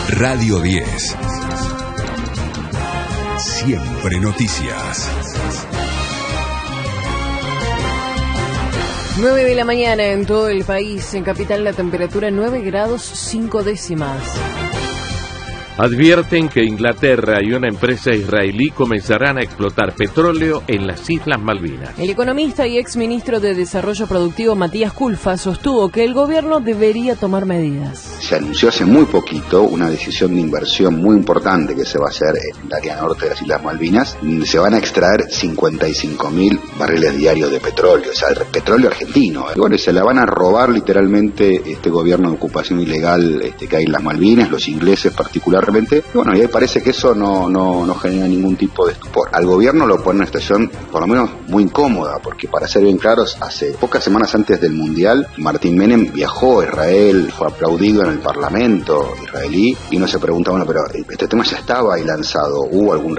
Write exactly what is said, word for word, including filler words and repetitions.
Radio diez. Siempre noticias. nueve de la mañana en todo el país. En Capital la temperatura nueve grados cinco décimas. Advierten que Inglaterra y una empresa israelí comenzarán a explotar petróleo en las Islas Malvinas. El economista y exministro de Desarrollo Productivo Matías Culfas sostuvo que el gobierno debería tomar medidas. Se anunció hace muy poquito una decisión de inversión muy importante que se va a hacer en el área norte de las Islas Malvinas. Se van a extraer cincuenta y cinco mil barriles diarios de petróleo, o sea, petróleo argentino. Y bueno, se la van a robar literalmente este gobierno de ocupación ilegal este, que hay en las Malvinas, los ingleses particularmente. Y bueno, y ahí parece que eso no, no, no genera ningún tipo de estupor. Al gobierno lo pone en una situación, por lo menos, muy incómoda, porque para ser bien claros, hace pocas semanas antes del Mundial, Martín Menem viajó a Israel, fue aplaudido en el Parlamento israelí, y uno se pregunta, bueno, pero este tema ya estaba ahí lanzado, ¿hubo algún